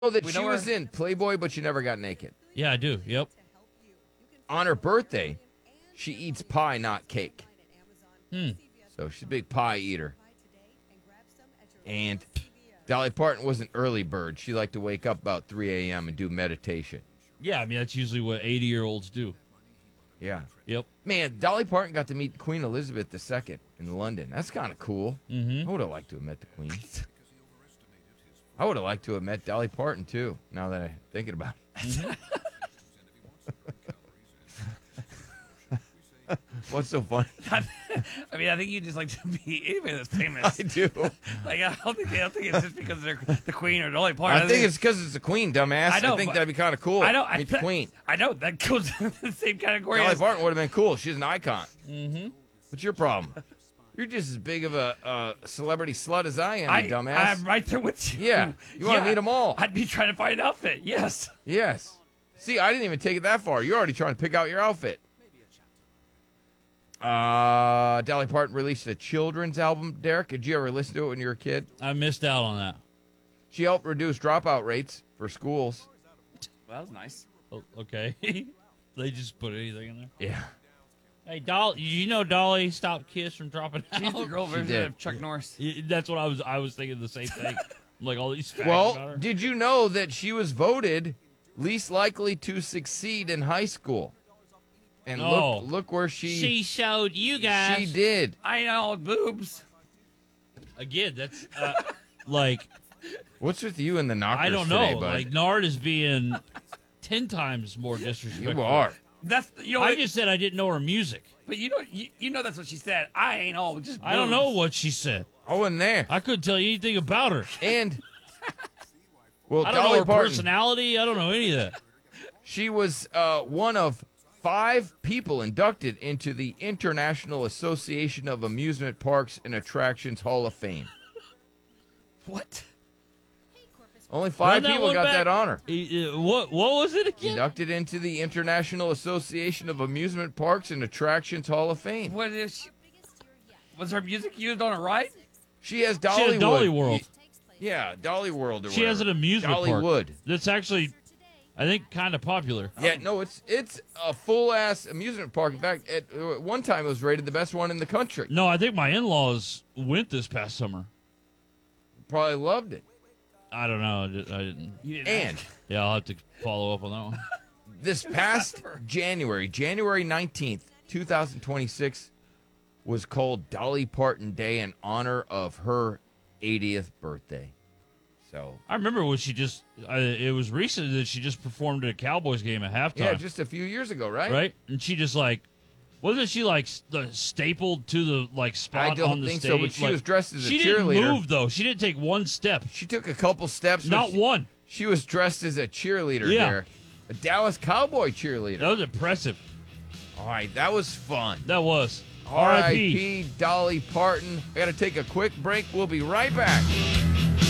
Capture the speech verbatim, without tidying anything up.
that We she know was her. in Playboy, but she never got naked. Yeah, I do. Yep. On her birthday, she eats pie, not cake. Hmm. So she's a big pie eater. And Dolly Parton was an early bird. She liked to wake up about three a.m. and do meditation. Yeah, I mean, that's usually what eighty-year-olds do. Yeah. Yep. Man, Dolly Parton got to meet Queen Elizabeth the Second in London. That's kind of cool. Mm-hmm. I would have liked to have met the Queen. I would have liked to have met Dolly Parton, too, now that I'm thinking about it. What's so funny? I mean, I think you just like to be anybody that's famous. I do. Like, I don't think I don't think it's just because they're the Queen or Dolly Parton. I think it's because it's the Queen, dumbass. I know, think but- that'd be kind of cool. I know. I, Meet the Queen. I know that goes in the same category. Dolly As, Parton would have been cool. She's an icon. Mm-hmm. What's your problem? You're just as big of a uh, celebrity slut as I am, I, you dumbass. I'm right there with you. Yeah. You wanna meet 'em all. I'd be trying to find an outfit. Yes. Yes. See, I didn't even take it that far. You're already trying to pick out your outfit. Uh, Dolly Parton released a children's album. Derek, did you ever listen to it when you were a kid? I missed out on that. She helped reduce dropout rates for schools. Well, that was nice. Oh, okay. They just put anything in there. Yeah. Hey, Dolly, you know Dolly stopped Kiss from dropping out? She's the girl She version did. of Chuck Norris. Yeah, that's what I was. I was thinking the same thing. Like all these facts about Well, her. did you know that she was voted least likely to succeed in high school? And Oh. look, look where she She showed you guys. she did. I know boobs. Again, that's uh, like What's with you and the knockers I don't today, know. bud? Like Nard is being ten times more disrespectful. You are. That's you know. I what- just said I didn't know her music. but you know, you, you know that's what she said. I ain't all just. I don't boobs. know what she said. I wasn't there. I couldn't tell you anything about her. And well, I don't Dolly know her Parton, personality. I don't know any of that. she was uh, one of five people inducted into the International Association of Amusement Parks and Attractions Hall of Fame. What? Only five Run that people one got back. that honor. E- uh, What what was it again? Inducted into the International Association of Amusement Parks and Attractions Hall of Fame. What is she? Was her music used on a ride? She has She Dollywood. has Dolly World. Yeah, Dolly World. Or She has an whatever. amusement park. Dollywood. That's actually, I think, kind of popular. Yeah, no, it's it's a full ass amusement park. In fact, at uh, one time it was rated the best one in the country. No, I think my in-laws went this past summer. Probably loved it. I don't know. I di- I didn't. You didn't And ask. Yeah, I'll have to follow up on that one. this past January, January nineteenth, two thousand twenty-six, was called Dolly Parton Day in honor of her eightieth birthday. So, I remember when she just, uh, it was recent that she just performed at a Cowboys game at halftime. yeah, just a few years ago, right? right? And she just like, wasn't she like s- the stapled to the like spot I don't on the think stage? so, but she Like, was dressed as a she didn't cheerleader. move though. She didn't take one step. She took a couple steps. but Not she, one. She was dressed as a cheerleader Yeah. there. A Dallas Cowboy cheerleader. That was impressive. All right, that was fun. That was. R R I I P P Dolly Parton. I got to take a quick break. We'll be right back.